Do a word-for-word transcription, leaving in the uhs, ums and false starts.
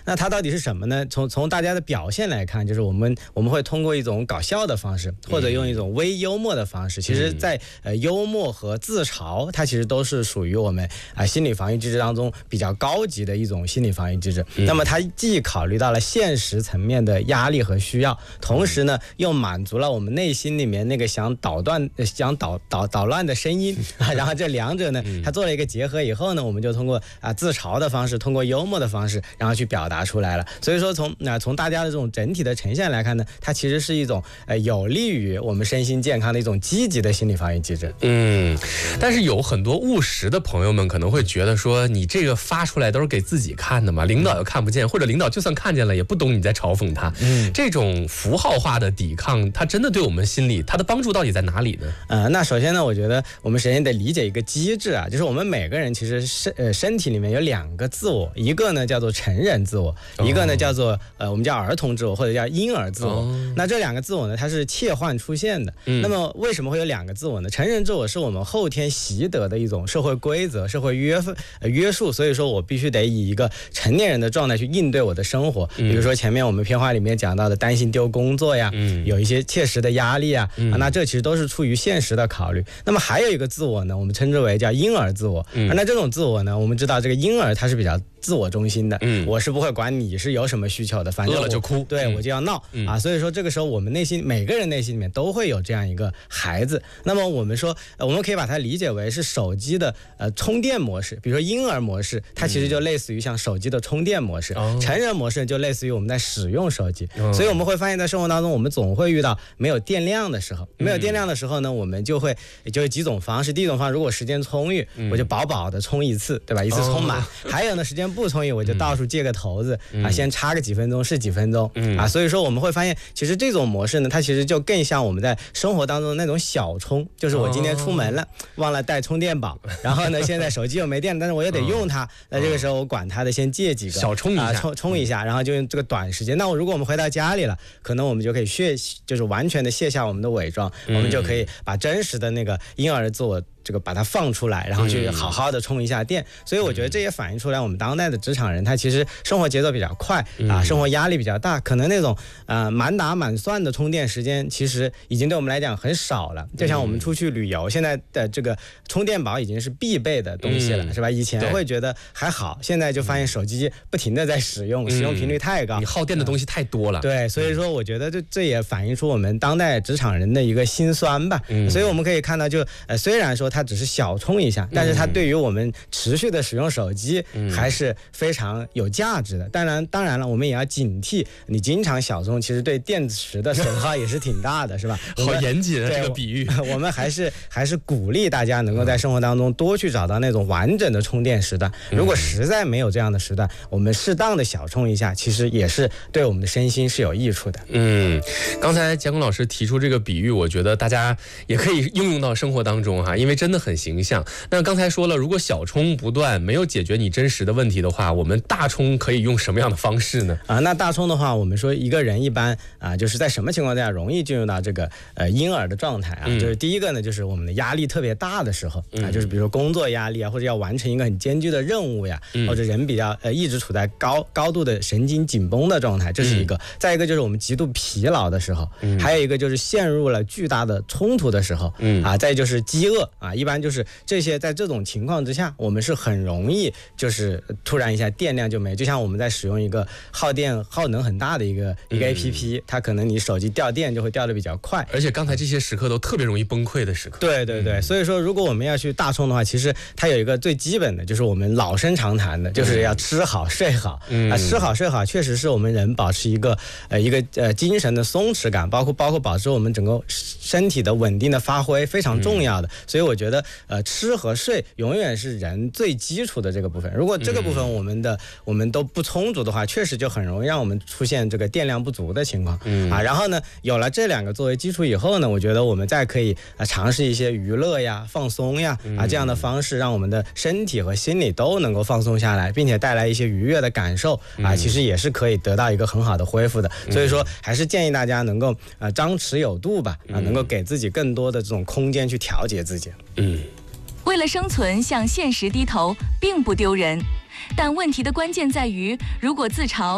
那它到底是什么呢？从从大家的表现来看，就是我们我们会通过一种搞笑的方式，或者用一种微幽默的方式。其实在呃幽默和自嘲，它其实都是属于我们啊、呃、心理防御机制当中比较高级的一种心理防御机制。那么它既考虑到了现实层面的压力和需要，同时呢又满足了我们内心里面那个想捣乱、想捣捣捣乱的声音啊。然后这两者呢，它做了一个结合以后呢，我们就通过啊、呃、自嘲的方式，通过幽默的方式，然后去表达出来了。所以说从那、呃、从大家的这种整体的呈现来看呢，它其实是一种呃有利于我们身心健康的一种积极的心理防御机制。 嗯，但是有很多务实的朋友们可能会觉得说，你这个发出来都是给自己看的嘛，领导又看不见，或者领导就算看见了也不懂你在嘲讽他。嗯，这种符号化的抵抗，它真的对我们心理它的帮助到底在哪里呢？ 呃，那首先呢，我觉得我们首先得理解一个机制啊，就是我们每个人其实身呃身体里面有两个自我，一个呢叫做成人自我，一个呢叫做呃我们叫儿童自我或者叫婴儿自我。哦、那这两个自我呢，它是切换出现的。嗯、那么为什么会有两个自我呢？成人自我是我们后天习得的一种社会规则、社会约呃约束，所以说我必须得以一个成年人的状态去应对我的生活。嗯、比如说前面我们片花里面讲到的担心丢工作呀，嗯、有一些切实的压力啊，嗯、啊，那这其实都是出于现实的考虑。那么还有一个自我呢，我们称之为叫婴儿自我。嗯、那这种自我呢，我们知道这个婴儿他是比较自我中心的，嗯、我是不会管你是有什么需求的，反正饿了就哭， 对、嗯、我就要闹、嗯、啊。所以说这个时候我们内心每个人内心里面都会有这样一个孩子。那么我们说，呃、我们可以把它理解为是手机的呃充电模式，比如说婴儿模式，它其实就类似于像手机的充电模式；嗯、成人模式就类似于我们在使用手机。嗯、所以我们会发现，在生活当中，我们总会遇到没有电量的时候。没有电量的时候呢，我们就会也就有几种方式。第一种方式，如果时间充裕，嗯、我就饱饱的充一次，对吧？一次充满。哦、还有呢，时间不充裕，我就到处借个头子、嗯、啊，先插个几分钟是几分钟、嗯、啊。所以说我们会发现，其实这种模式呢，它其实就更像我们在生活当中的那种小充，就是我今天出门了，哦、忘了带充电宝，然后呢，现在手机又没电，但是我又得用它，那、嗯、这个时候我管它的先借几个， 小充一下， 啊、充充一下，然后就用这个短时间。那我如果我们回到家里了，可能我们就可以卸，就是完全的卸下我们的伪装，嗯、我们就可以把真实的那个婴儿自我。这个把它放出来，然后去好好的充一下电，嗯、所以我觉得这也反映出来我们当代的职场人，他其实生活节奏比较快、嗯、啊，生活压力比较大，可能那种呃满打满算的充电时间，其实已经对我们来讲很少了。就像我们出去旅游，嗯、现在的这个充电宝已经是必备的东西了，嗯、是吧？以前会觉得还好，现在就发现手机不停的在使用，嗯、使用频率太高， 你耗电的东西太多了。 嗯、对，所以说我觉得这这也反映出我们当代职场人的一个辛酸吧。嗯、所以我们可以看到就，就呃虽然说它只是小充一下，但是它对于我们持续的使用手机还是非常有价值的。当然，当然了，我们也要警惕，你经常小充，其实对电池的损耗也是挺大的，是吧？ 好严谨的这个比喻。 我们还是还是鼓励大家能够在生活当中多去找到那种完整的充电时段。如果实在没有这样的时段，我们适当的小充一下，其实也是对我们的身心是有益处的。 嗯，刚才姜工老师提出这个比喻，我觉得大家也可以应用到生活当中哈，因为真的很形象。那刚才说了，如果小充不断没有解决你真实的问题的话，我们大充可以用什么样的方式呢？ 啊，那大充的话，我们说一个人一般啊，就是在什么情况下容易进入到这个呃婴儿的状态啊？嗯、就是第一个呢，就是我们的压力特别大的时候、嗯、啊，就是比如说工作压力啊，或者要完成一个很艰巨的任务呀，嗯、或者人比较呃一直处在高高度的神经紧绷的状态，这是一个。嗯、再一个就是我们极度疲劳的时候，嗯、还有一个就是陷入了巨大的冲突的时候，嗯、啊，再就是饥饿啊，一般就是这些。在这种情况之下，我们是很容易就是突然一下电量就没，就像我们在使用一个耗电耗能很大的一个、嗯、一个 A P P， 它可能你手机掉电就会掉得比较快， 而且刚才这些时刻都特别容易崩溃的时刻。 对对对，嗯、所以说如果我们要去大充的话，其实它有一个最基本的，就是我们老生常谈的，就是要吃好睡好。嗯、啊，吃好睡好确实是我们人保持一个呃一个呃精神的松弛感，包括包括保持我们整个身体的稳定的发挥非常重要的。嗯、所以我觉得呃吃和睡永远是人最基础的这个部分。如果这个部分我们的、嗯、我们都不充足的话，确实就很容易让我们出现这个电量不足的情况。嗯啊，然后呢，有了这两个作为基础以后呢，我觉得我们再可以啊尝试一些娱乐呀、放松呀啊这样的方式，让我们的身体和心理都能够放松下来，并且带来一些愉悦的感受啊，其实也是可以得到一个很好的恢复的。所以说，还是建议大家能够啊张弛有度吧，啊能够给自己更多的这种空间去调节自己。 嗯。 为了生存，向现实低头并不丢人，但问题的关键在于，如果自嘲